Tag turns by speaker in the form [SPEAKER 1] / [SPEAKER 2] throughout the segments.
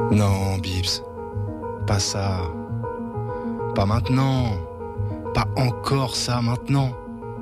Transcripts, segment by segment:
[SPEAKER 1] Non, Bips. Pas ça. Pas maintenant. Pas encore ça maintenant.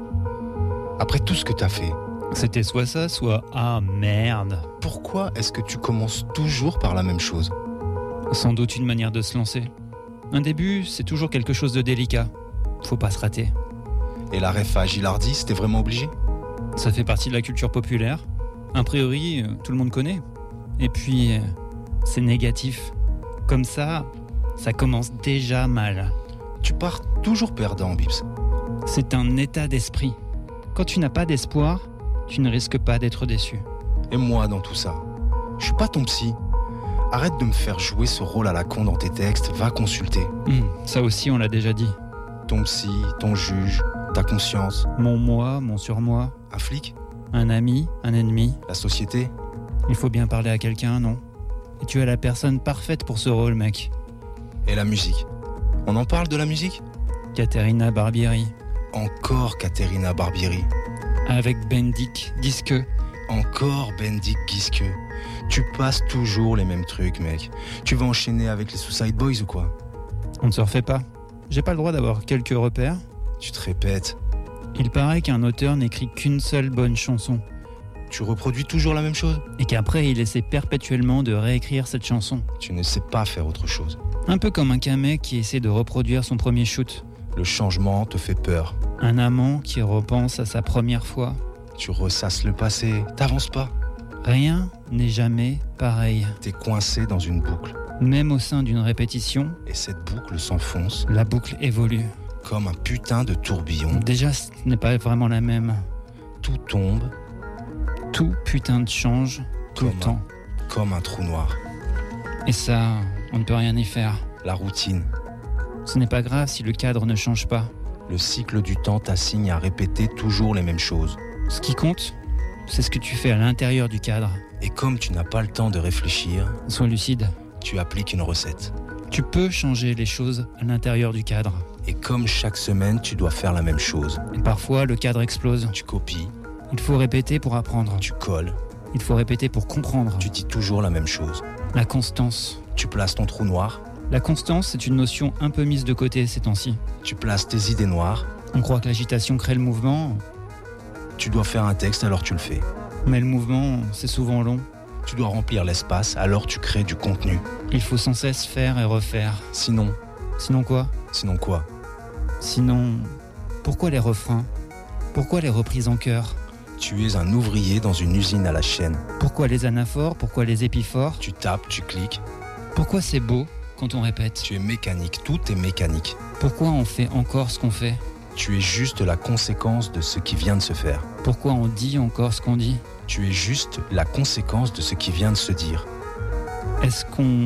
[SPEAKER 1] Après tout ce que t'as fait.
[SPEAKER 2] C'était soit ça, soit « Ah, merde ».
[SPEAKER 1] Pourquoi est-ce que tu commences toujours par la même chose ?
[SPEAKER 2] Sans doute une manière de se lancer. Un début, c'est toujours quelque chose de délicat. Faut pas se rater.
[SPEAKER 1] Et la ref à Gilardi, c'était vraiment obligé ?
[SPEAKER 2] Ça fait partie de la culture populaire. A priori, tout le monde connaît. Et puis, c'est négatif. Comme ça commence déjà mal.
[SPEAKER 1] Tu pars toujours perdant, Bips.
[SPEAKER 2] C'est un état d'esprit. Quand tu n'as pas d'espoir, tu ne risques pas d'être déçu.
[SPEAKER 1] Et moi dans tout ça, je suis pas ton psy. Arrête de me faire jouer ce rôle à la con dans tes textes, va consulter.
[SPEAKER 2] Ça aussi, on l'a déjà dit.
[SPEAKER 1] Ton psy, ton juge, ta conscience.
[SPEAKER 2] Mon moi, mon surmoi.
[SPEAKER 1] Un flic ?
[SPEAKER 2] Un ami, un ennemi.
[SPEAKER 1] La société ?
[SPEAKER 2] Il faut bien parler à quelqu'un, non ? Et tu es la personne parfaite pour ce rôle, mec.
[SPEAKER 1] Et la musique ? On en parle de la musique ?
[SPEAKER 2] Caterina Barbieri.
[SPEAKER 1] Encore Caterina Barbieri.
[SPEAKER 2] Avec Bendik Giske.
[SPEAKER 1] Encore Bendik Giske. Tu passes toujours les mêmes trucs, mec. Tu vas enchaîner avec les Suicide Boys ou quoi ?
[SPEAKER 2] On ne se refait pas. J'ai pas le droit d'avoir quelques repères.
[SPEAKER 1] Tu te répètes.
[SPEAKER 2] Il paraît qu'un auteur n'écrit qu'une seule bonne chanson.
[SPEAKER 1] Tu reproduis toujours la même chose ?
[SPEAKER 2] Et qu'après, il essaie perpétuellement de réécrire cette chanson.
[SPEAKER 1] Tu ne sais pas faire autre chose.
[SPEAKER 2] Un peu comme un camé qui essaie de reproduire son premier shoot.
[SPEAKER 1] Le changement te fait peur.
[SPEAKER 2] Un amant qui repense à sa première fois.
[SPEAKER 1] Tu ressasses le passé, t'avances pas.
[SPEAKER 2] Rien n'est jamais pareil.
[SPEAKER 1] T'es coincé dans une boucle.
[SPEAKER 2] Même au sein d'une répétition,
[SPEAKER 1] et cette boucle s'enfonce.
[SPEAKER 2] La boucle évolue.
[SPEAKER 1] Comme un putain de tourbillon.
[SPEAKER 2] Déjà, ce n'est pas vraiment la même.
[SPEAKER 1] Tout tombe.
[SPEAKER 2] Tout putain de change tout le temps.
[SPEAKER 1] Comme un trou noir.
[SPEAKER 2] Et ça, on ne peut rien y faire.
[SPEAKER 1] La routine.
[SPEAKER 2] Ce n'est pas grave si le cadre ne change pas.
[SPEAKER 1] Le cycle du temps t'assigne à répéter toujours les mêmes choses.
[SPEAKER 2] Ce qui compte, c'est ce que tu fais à l'intérieur du cadre.
[SPEAKER 1] Et comme tu n'as pas le temps de réfléchir,
[SPEAKER 2] sois lucide.
[SPEAKER 1] Tu appliques une recette.
[SPEAKER 2] Tu peux changer les choses à l'intérieur du cadre.
[SPEAKER 1] Et comme chaque semaine, tu dois faire la même chose.
[SPEAKER 2] Et parfois, le cadre explose.
[SPEAKER 1] Tu copies.
[SPEAKER 2] Il faut répéter pour apprendre.
[SPEAKER 1] Tu colles.
[SPEAKER 2] Il faut répéter pour comprendre.
[SPEAKER 1] Tu dis toujours la même chose.
[SPEAKER 2] La constance.
[SPEAKER 1] Tu places ton trou noir.
[SPEAKER 2] La constance, c'est une notion un peu mise de côté ces temps-ci.
[SPEAKER 1] Tu places tes idées noires.
[SPEAKER 2] On croit que l'agitation crée le mouvement.
[SPEAKER 1] Tu dois faire un texte, alors tu le fais.
[SPEAKER 2] Mais le mouvement, c'est souvent long.
[SPEAKER 1] Tu dois remplir l'espace, alors tu crées du contenu.
[SPEAKER 2] Il faut sans cesse faire et refaire.
[SPEAKER 1] Sinon...
[SPEAKER 2] Sinon quoi ?
[SPEAKER 1] Sinon quoi ?
[SPEAKER 2] Sinon... Pourquoi les refrains ? Pourquoi les reprises en chœur ?
[SPEAKER 1] Tu es un ouvrier dans une usine à la chaîne.
[SPEAKER 2] Pourquoi les anaphores ? Pourquoi les épiphores ?
[SPEAKER 1] Tu tapes, tu cliques.
[SPEAKER 2] Pourquoi c'est beau quand on répète ?
[SPEAKER 1] Tu es mécanique, tout est mécanique.
[SPEAKER 2] Pourquoi on fait encore ce qu'on fait ?
[SPEAKER 1] Tu es juste la conséquence de ce qui vient de se faire.
[SPEAKER 2] Pourquoi on dit encore ce qu'on dit ?
[SPEAKER 1] Tu es juste la conséquence de ce qui vient de se dire.
[SPEAKER 2] Est-ce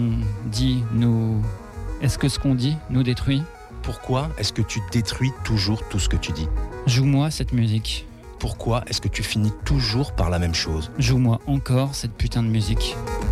[SPEAKER 2] que ce qu'on dit nous détruit ?
[SPEAKER 1] Pourquoi est-ce que tu détruis toujours tout ce que tu dis ?
[SPEAKER 2] Joue-moi cette musique.
[SPEAKER 1] Pourquoi est-ce que tu finis toujours par la même chose ?
[SPEAKER 2] Joue-moi encore cette putain de musique.